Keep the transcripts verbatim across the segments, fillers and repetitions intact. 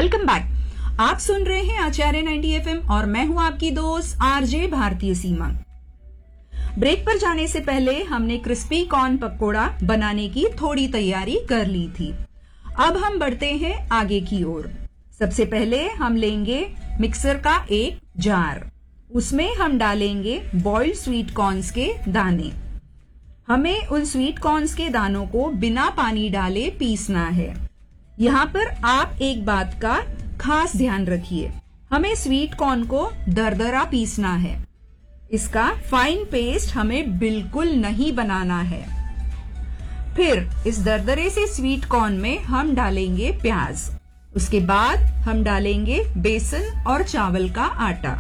Welcome back. आप सुन रहे हैं आचार्य नाइंटी एफ एम और मैं हूं आपकी दोस्त आरजे भारतीय सीमा। ब्रेक पर जाने से पहले हमने क्रिस्पी कॉर्न पकोड़ा बनाने की थोड़ी तैयारी कर ली थी। अब हम बढ़ते हैं आगे की ओर। सबसे पहले हम लेंगे मिक्सर का एक जार, उसमें हम डालेंगे बॉइल्ड स्वीट कॉर्न्स के दाने। हमें उन स्वीट कॉर्न्स के दानों को बिना पानी डाले पीसना है। यहाँ पर आप एक बात का खास ध्यान रखिए, हमें स्वीट कॉर्न को दरदरा पीसना है। इसका फाइन पेस्ट हमें बिल्कुल नहीं बनाना है। फिर इस दरदरे से स्वीट कॉर्न में हम डालेंगे प्याज। उसके बाद हम डालेंगे बेसन और चावल का आटा।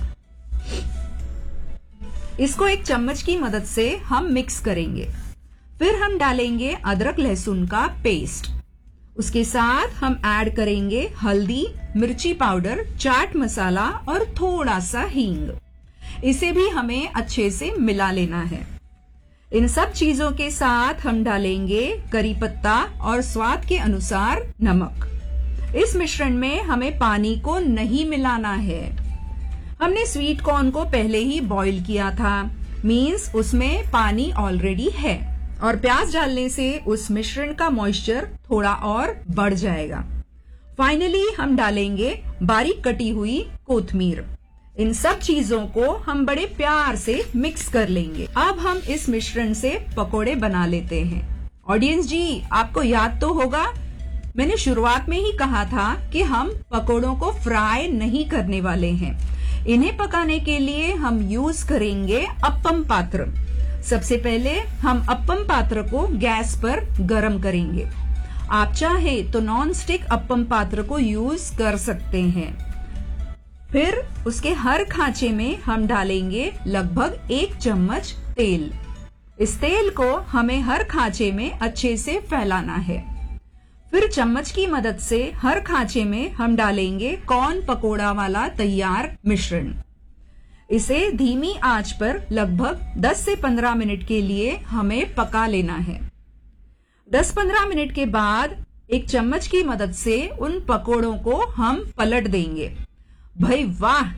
इसको एक चम्मच की मदद से हम मिक्स करेंगे। फिर हम डालेंगे अदरक लहसुन का पेस्ट। उसके साथ हम ऐड करेंगे हल्दी, मिर्ची पाउडर, चाट मसाला और थोड़ा सा हींग। इसे भी हमें अच्छे से मिला लेना है। इन सब चीजों के साथ हम डालेंगे करी पत्ता और स्वाद के अनुसार नमक। इस मिश्रण में हमें पानी को नहीं मिलाना है। हमने स्वीट कॉर्न को पहले ही बॉईल किया था, मींस उसमें पानी ऑलरेडी है और प्याज डालने से उस मिश्रण का मॉइस्चर थोड़ा और बढ़ जाएगा। फाइनली हम डालेंगे बारीक कटी हुई कोथमीर। इन सब चीजों को हम बड़े प्यार से मिक्स कर लेंगे। अब हम इस मिश्रण से पकोड़े बना लेते हैं। ऑडियंस जी, आपको याद तो होगा, मैंने शुरुआत में ही कहा था कि हम पकोड़ों को फ्राई नहीं करने वाले हैं। इन्हें पकाने के लिए हम यूज करेंगे अप्पम पात्र। सबसे पहले हम अप्पम पात्र को गैस पर गरम करेंगे। आप चाहे तो नॉन स्टिक अप्पम पात्र को यूज कर सकते हैं। फिर उसके हर खांचे में हम डालेंगे लगभग एक चम्मच तेल। इस तेल को हमें हर खांचे में अच्छे से फैलाना है। फिर चम्मच की मदद से हर खांचे में हम डालेंगे कॉर्न पकोड़ा वाला तैयार मिश्रण। इसे धीमी आंच पर लगभग दस से पंद्रह मिनट के लिए हमें पका लेना है। दस पंद्रह मिनट के बाद एक चम्मच की मदद से उन पकोड़ों को हम पलट देंगे। भाई वाह,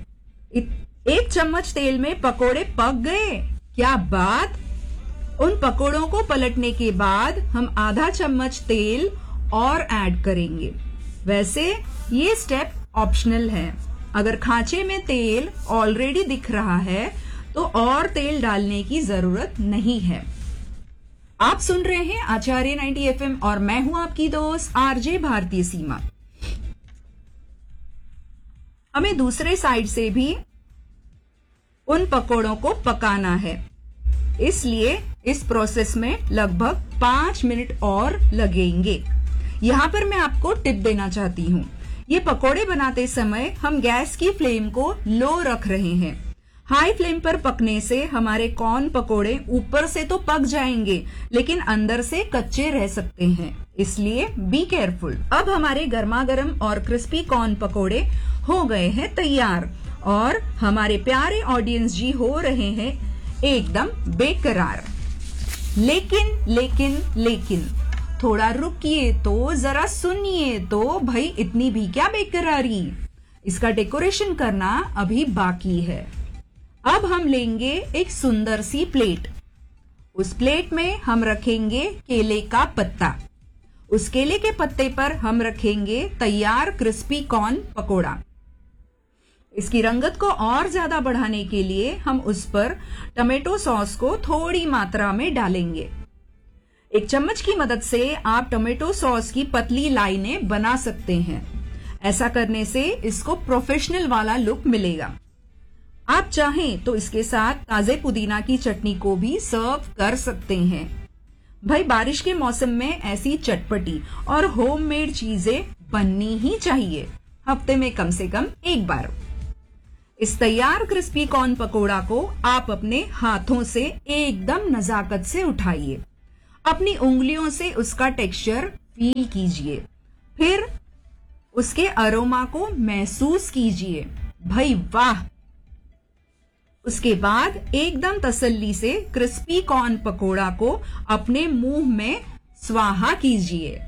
एक चम्मच तेल में पकोड़े पक गए, क्या बात। उन पकोड़ों को पलटने के बाद हम आधा चम्मच तेल और ऐड करेंगे। वैसे ये स्टेप ऑप्शनल है। अगर खांचे में तेल ऑलरेडी दिख रहा है तो और तेल डालने की जरूरत नहीं है। आप सुन रहे हैं आचार्य नाइंटी एफ एम और मैं हूं आपकी दोस्त आरजे भारतीय सीमा। हमें दूसरे साइड से भी उन पकोड़ों को पकाना है, इसलिए इस प्रोसेस में लगभग पांच मिनट और लगेंगे। यहां पर मैं आपको टिप देना चाहती हूं। ये पकोड़े बनाते समय हम गैस की फ्लेम को लो रख रहे हैं। हाई फ्लेम पर पकने से हमारे कॉर्न पकोड़े ऊपर से तो पक जाएंगे लेकिन अंदर से कच्चे रह सकते हैं, इसलिए बी केयरफुल। अब हमारे गर्मा गर्म और क्रिस्पी कॉर्न पकोड़े हो गए हैं तैयार और हमारे प्यारे ऑडियंस जी हो रहे हैं एकदम बेकरार। लेकिन लेकिन लेकिन थोड़ा रुकिए तो, जरा सुनिए तो। भाई इतनी भी क्या बेकरारी, इसका डेकोरेशन करना अभी बाकी है। अब हम लेंगे एक सुंदर सी प्लेट। उस प्लेट में हम रखेंगे केले का पत्ता। उस केले के पत्ते पर हम रखेंगे तैयार क्रिस्पी कॉर्न पकोड़ा। इसकी रंगत को और ज्यादा बढ़ाने के लिए हम उस पर टमेटो सॉस को थोड़ी मात्रा में डालेंगे। एक चम्मच की मदद से आप टोमेटो सॉस की पतली लाइनें बना सकते हैं। ऐसा करने से इसको प्रोफेशनल वाला लुक मिलेगा। आप चाहें तो इसके साथ ताजे पुदीना की चटनी को भी सर्व कर सकते हैं। भाई बारिश के मौसम में ऐसी चटपटी और होममेड चीजें बननी ही चाहिए, हफ्ते में कम से कम एक बार। इस तैयार क्रिस्पी कॉर्न पकोड़ा को आप अपने हाथों से एकदम नजाकत से उठाइए। अपनी उंगलियों से उसका टेक्सचर फील कीजिए, फिर उसके अरोमा को महसूस कीजिए। भाई वाह। उसके बाद एकदम तसल्ली से क्रिस्पी कॉर्न पकोड़ा को अपने मुंह में स्वाहा कीजिए।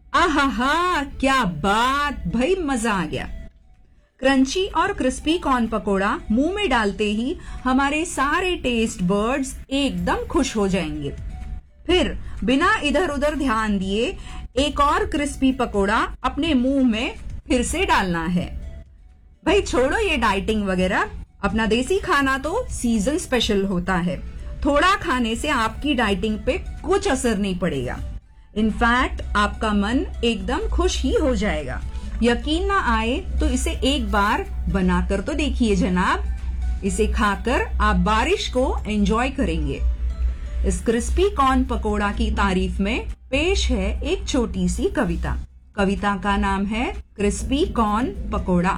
आहा हा, क्या बात भाई, मजा आ गया। क्रंची और क्रिस्पी कॉर्न पकोड़ा मुंह में डालते ही हमारे सारे टेस्ट बर्ड्स एकदम खुश हो जाएंगे। फिर बिना इधर उधर ध्यान दिए एक और क्रिस्पी पकोड़ा अपने मुंह में फिर से डालना है। भाई छोड़ो ये डाइटिंग वगैरह, अपना देसी खाना तो सीजन स्पेशल होता है। थोड़ा खाने से आपकी डाइटिंग पे कुछ असर नहीं पड़ेगा। इनफैक्ट आपका मन एकदम खुश ही हो जाएगा। यकीन ना आए तो इसे एक बार बनाकर तो देखिए जनाब। इसे खाकर आप बारिश को एंजॉय करेंगे। इस क्रिस्पी कॉर्न पकोड़ा की तारीफ में पेश है एक छोटी सी कविता। कविता का नाम है क्रिस्पी कॉर्न पकोड़ा।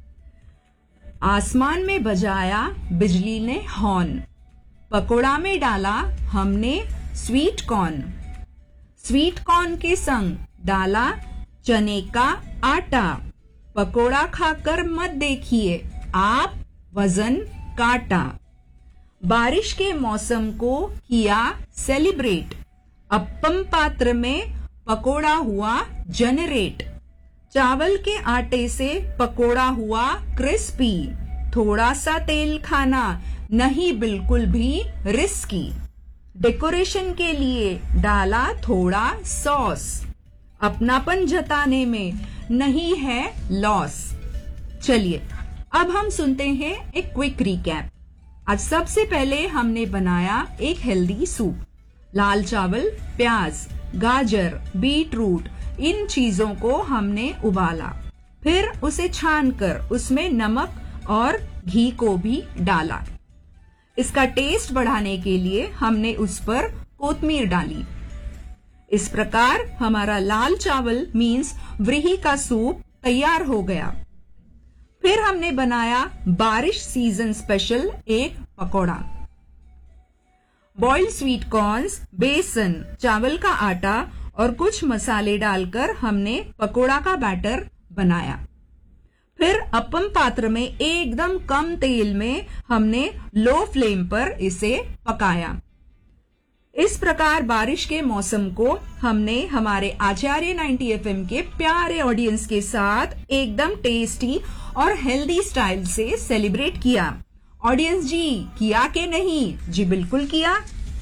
आसमान में बजाया बिजली ने हॉर्न, पकोड़ा में डाला हमने स्वीट कॉर्न। स्वीट कॉर्न के संग डाला चने का आटा, पकोड़ा खाकर मत देखिए आप वजन काटा। बारिश के मौसम को किया सेलिब्रेट, अप्पम पात्र में पकोड़ा हुआ जनरेट। चावल के आटे से पकोड़ा हुआ क्रिस्पी, थोड़ा सा तेल खाना नहीं बिल्कुल भी रिस्की। डेकोरेशन के लिए डाला थोड़ा सॉस, अपनापन जताने में नहीं है लॉस। चलिए अब हम सुनते हैं एक क्विक रिकैप। आज सबसे पहले हमने बनाया एक हेल्दी सूप। लाल चावल, प्याज, गाजर, बीट रूट, इन चीजों को हमने उबाला, फिर उसे छानकर उसमें नमक और घी को भी डाला। इसका टेस्ट बढ़ाने के लिए हमने उस पर कोतमीर डाली। इस प्रकार हमारा लाल चावल मीन्स व्रीही का सूप तैयार हो गया। फिर हमने बनाया बारिश सीजन स्पेशल एक पकोड़ा। बॉइल्ड स्वीट कॉर्न्स, बेसन, चावल का आटा और कुछ मसाले डालकर हमने पकोड़ा का बैटर बनाया। फिर अप्पम पात्र में एकदम कम तेल में हमने लो फ्लेम पर इसे पकाया। इस प्रकार बारिश के मौसम को हमने हमारे आचार्य नाइंटी एफ एम के प्यारे ऑडियंस के साथ एकदम टेस्टी और हेल्दी स्टाइल से सेलिब्रेट किया। ऑडियंस जी किया के नहीं? जी बिल्कुल किया।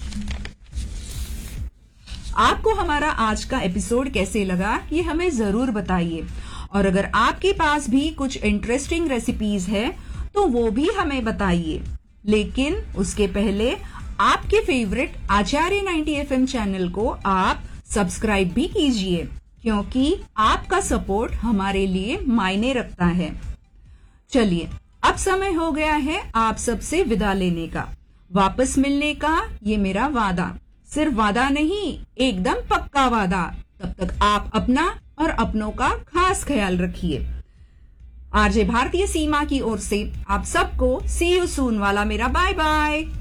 आपको हमारा आज का एपिसोड कैसे लगा ये हमें जरूर बताइए, और अगर आपके पास भी कुछ इंटरेस्टिंग रेसिपीज है तो वो भी हमें बताइए। लेकिन उसके पहले आपके फेवरेट आचार्य नाइंटी एफ एम चैनल को आप सब्सक्राइब भी कीजिए, क्योंकि आपका सपोर्ट हमारे लिए मायने रखता है। चलिए अब समय हो गया है आप सबसे विदा लेने का। वापस मिलने का ये मेरा वादा, सिर्फ वादा नहीं एकदम पक्का वादा। तब तक आप अपना और अपनों का खास ख्याल रखिए। आरजे भारतीय सीमा की ओर से आप सबको सी यू सून वाला मेरा बाय बाय।